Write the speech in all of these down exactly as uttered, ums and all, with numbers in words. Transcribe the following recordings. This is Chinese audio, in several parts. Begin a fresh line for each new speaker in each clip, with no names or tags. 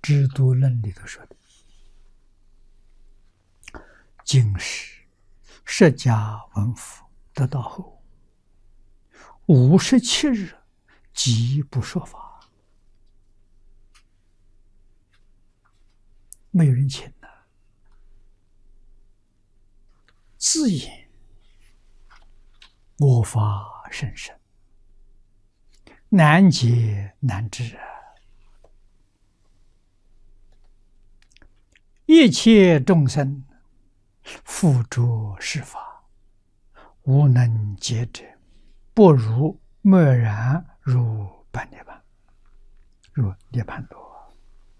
《制度论》里头说的，今时释迦文福得道后，五十七日即不说法，没有人请了，自言我法甚深，难解难知啊！一切众生复着是法，无能解者，不如默然入般涅槃，入涅槃多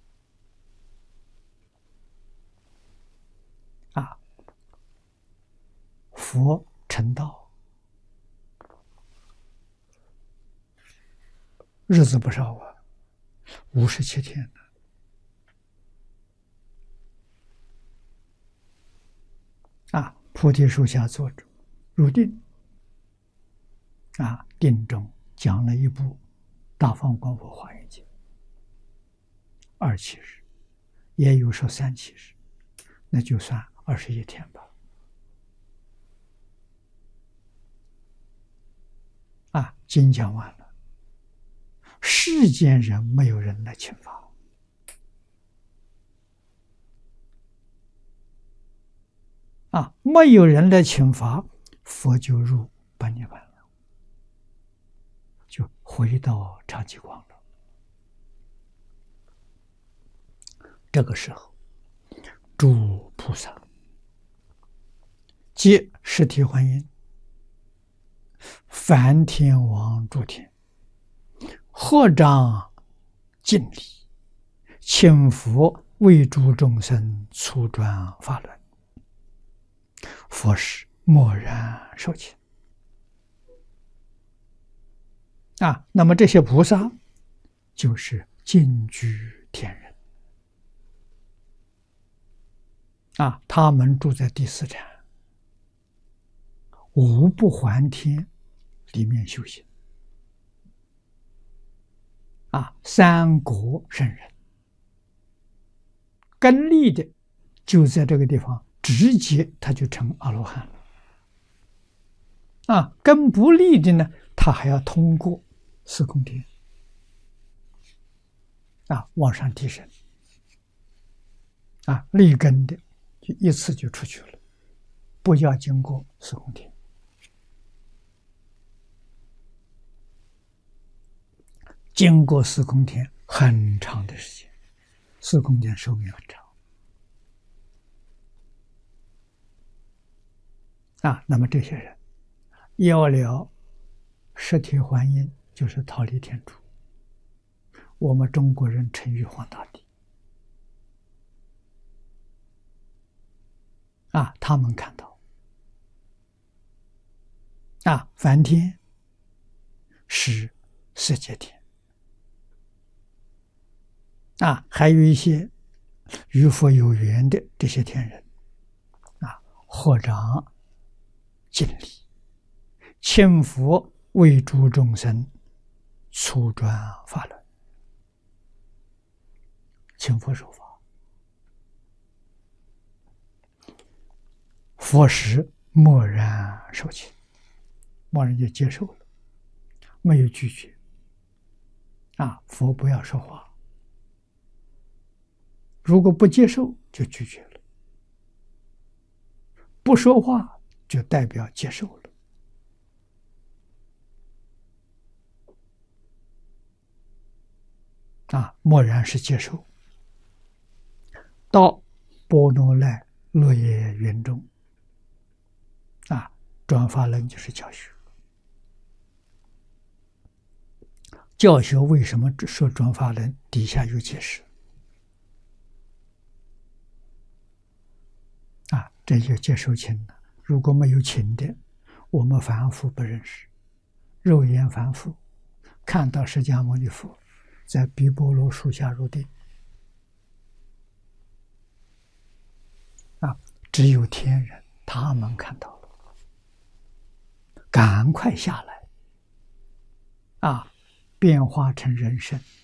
啊！佛成道日子不少啊，五十七天呢。啊，菩提树下坐着入定，啊，定中讲了一部《大放光佛华严经》，二七日，也有说三七日，那就算二十一天吧。啊，经讲完了，世间人没有人来请法。啊，没有人来请法，佛就入般涅槃了，就回到常寂光了。这个时候，诸菩萨皆实体观音，梵天王诸天，合掌敬礼，请佛为诸众生初转法轮。佛时默然受请啊，那么这些菩萨就是净居天人啊，他们住在第四禅五不还天里面修行啊，三国圣人根利的就在这个地方。直接他就成阿罗汉了啊！根不利的呢，他还要通过四空天啊往上提升啊，利根的就一次就出去了，不要经过四空天。经过四空天很长的时间，四空天寿命很长。啊，那么这些人要了实体还阴，就是逃离天主。我们中国人称玉皇大帝啊，他们看到啊，梵天是色界天啊，还有一些与佛有缘的这些天人啊，合掌敬礼，请佛为诸众生初转法轮，请佛受法。佛时默然受请，默然就接受了，没有拒绝啊，佛不要说话，如果不接受就拒绝了，不说话就代表接受了啊，默然是接受。到波罗奈落叶园中啊，转法轮就是教学。教学为什么说转法轮？底下有解释啊，这就接受情了。如果没有情的，我们凡夫不认识，肉眼凡夫看到释迦牟尼佛在毗波罗树下入定啊，只有天人他们看到了，赶快下来啊，变化成人身，